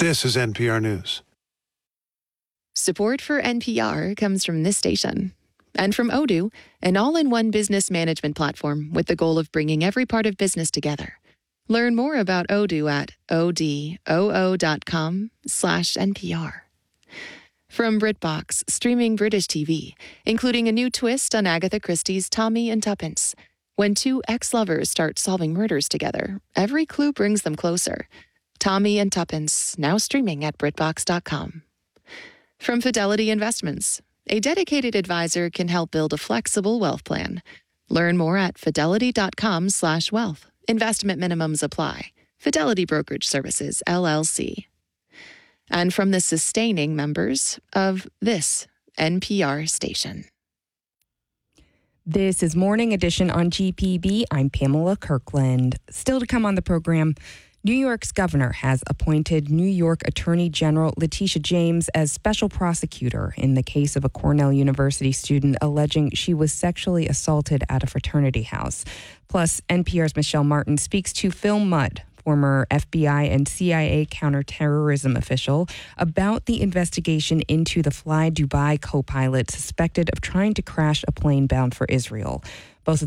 This is NPR News. Support for NPR comes from this station and from Odoo, an all-in-one business management platform with the goal of bringing every part of business together. Learn more about Odoo at odoo.com/NPR. From BritBox, streaming British TV, including a new twist on Agatha Christie's Tommy and Tuppence. When two ex-lovers start solving murders together, every clue brings them closer. Tommy and Tuppence, now streaming at BritBox.com. From Fidelity Investments, a dedicated advisor can help build a flexible wealth plan. Learn more at fidelity.com/wealth. Investment minimums apply. Fidelity Brokerage Services, LLC. And from the sustaining members of this NPR station. This is Morning Edition on GPB. I'm Pamela Kirkland. Still to come on the program, New York's governor has appointed New York Attorney General Letitia James as special prosecutor in the case of a Cornell University student alleging she was sexually assaulted at a fraternity house. Plus, NPR's Michelle Martin speaks to Phil Mudd, former FBI and CIA counterterrorism official, about the investigation into the Fly Dubai co-pilot suspected of trying to crash a plane bound for Israel. Both of